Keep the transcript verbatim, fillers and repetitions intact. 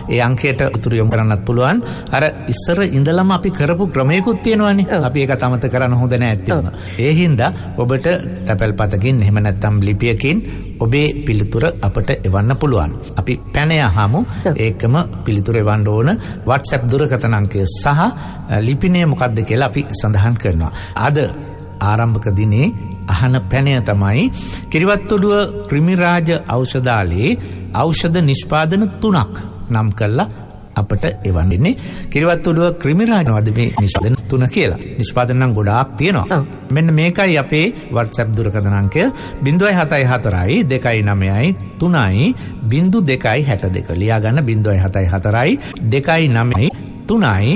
ඒ අංකයට උතුරු යොමු කරන්නත් පුළුවන්. අර ඉස්සර ඉඳලම අපි කරපු ක්‍රමයකුත් තියෙනවානේ. අපි ඒක අමතක කරන්න හොඳ නෑ ඇත්තම. ඒ හින්දා ඔබට තැපැල්පතකින් එහෙම නැත්නම් ලිපියකින් ඔබේ පිළිතුර අපට එවන්න පුළුවන්. අපි පැන යහමු. ඒකම පිළිතුර එවන්න ඕන WhatsApp දුරකථන අංකය සහ ලිපිනය මොකක්ද කියලා අපි සඳහන් කරනවා. අද ආරම්භක දිනේ අහන පැනය තමයි කිරිවත්තුඩුව ක්‍රිමිරාජ ඖෂධාලයේ ඖෂධ නිෂ්පාදන තුනක් නම් කරලා අපට එවන්නේ. කිරිවත්තුඩුව ක්‍රිමිරාජවද මේ නිෂ්පාදන තුන කියලා. නිෂ්පාදන නම් ගොඩාක් තියෙනවා. මෙන්න මේකයි අපේ WhatsApp දුරකථන අංකය zero seven four two nine three zero two දෙකයි හැට දෙක. ලියා ගන්න zero seven four two nine three